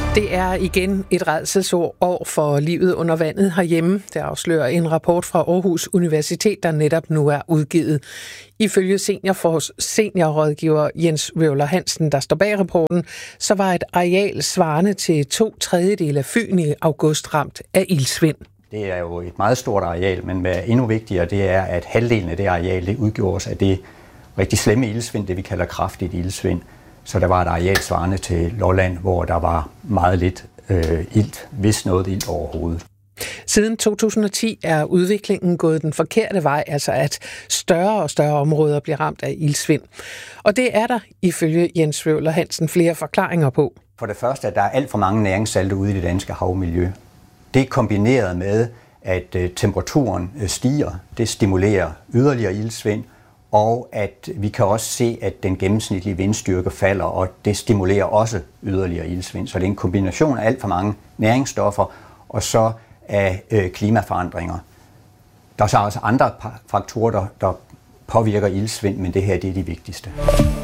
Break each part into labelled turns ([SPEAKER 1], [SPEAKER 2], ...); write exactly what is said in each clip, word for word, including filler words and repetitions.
[SPEAKER 1] Det er igen et rædselsår for livet under vandet herhjemme. Det afslører en rapport fra Aarhus Universitet, der netop nu er udgivet. Ifølge seniorfors, seniorrådgiver Jens Wøvler Hansen, der står bag rapporten, så var et areal svarende til to tredjedele af Fyn i august ramt af iltsvind.
[SPEAKER 2] Det er jo et meget stort areal, men hvad endnu vigtigere, det er, at halvdelen af det areal det udgjordes af det rigtig slemme iltsvind, det vi kalder kraftigt iltsvind. Så der var et areal svarende til Lolland, hvor der var meget lidt øh, ilt, hvis noget ilt overhovedet.
[SPEAKER 1] Siden to tusind og ti er udviklingen gået den forkerte vej, altså at større og større områder bliver ramt af iltsvind. Og det er der, ifølge Jens Wøvler Hansen, flere forklaringer på.
[SPEAKER 2] For det første, at der er alt for mange næringssalte ude i det danske havmiljø. Det er kombineret med, at øh, temperaturen øh, stiger. Det stimulerer yderligere iltsvind. Og at vi kan også se, at den gennemsnitlige vindstyrke falder, og det stimulerer også yderligere iltsvind. Så det er en kombination af alt for mange næringsstoffer, og så af øh, klimaforandringer. Der er så også andre faktorer, der, der påvirker iltsvind, men det her det er de vigtigste.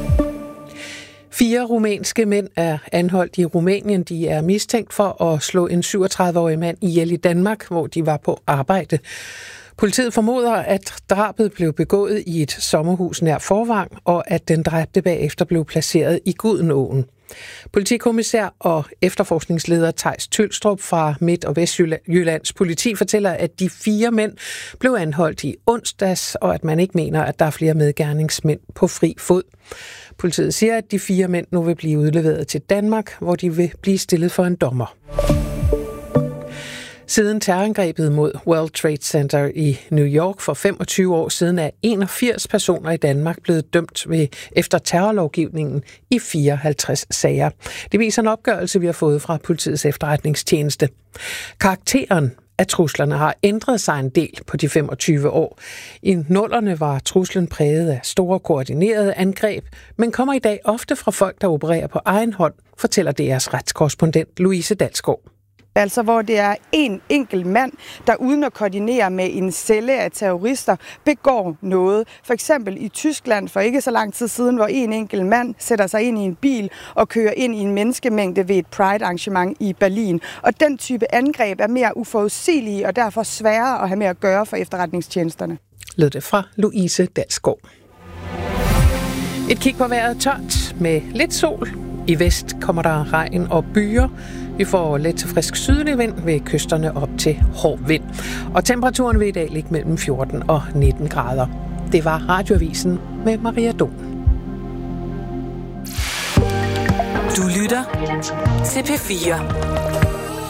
[SPEAKER 1] Fire rumænske mænd er anholdt i Rumænien. De er mistænkt for at slå en syvogtredive-årig mand ihjel i Danmark, hvor de var på arbejde. Politiet formoder, at drabet blev begået i et sommerhus nær Forvang, og at den dræbte bagefter blev placeret i Gudenåen. Politikommissær og efterforskningsleder Theis Tølstrup fra Midt- og Vestjyllands politi fortæller, at de fire mænd blev anholdt i onsdags, og at man ikke mener, at der er flere medgerningsmænd på fri fod. Politiet siger, at de fire mænd nu vil blive udleveret til Danmark, hvor de vil blive stillet for en dommer. Siden terrorangrebet mod World Trade Center i New York for femogtyve år siden er enogfirs personer i Danmark blevet dømt ved, efter terrorlovgivningen i fireoghalvtreds sager. Det viser en opgørelse, vi har fået fra politiets efterretningstjeneste. Karakteren af truslerne har ændret sig en del på de femogtyve år. I nullerne var truslen præget af store koordinerede angreb, men kommer i dag ofte fra folk, der opererer på egen hånd, fortæller D R's retskorrespondent Louise Dalsgaard.
[SPEAKER 3] Altså hvor det er en enkelt mand, der uden at koordinere med en celle af terrorister, begår noget. For eksempel i Tyskland for ikke så lang tid siden, hvor en enkelt mand sætter sig ind i en bil og kører ind i en menneskemængde ved et Pride-arrangement i Berlin. Og den type angreb er mere uforudsigelige og derfor sværere at have med at gøre for efterretningstjenesterne.
[SPEAKER 1] Lød det fra Louise Dalsgaard. Et kig på vejret tørt med lidt sol. I vest kommer der regn og byer. Vi får let til frisk sydlig vind ved kysterne op til hård vind. Og temperaturen vil i dag ligge mellem fjorten og nitten grader. Det var Radioavisen med Maria Don.
[SPEAKER 4] Du lytter til P fire.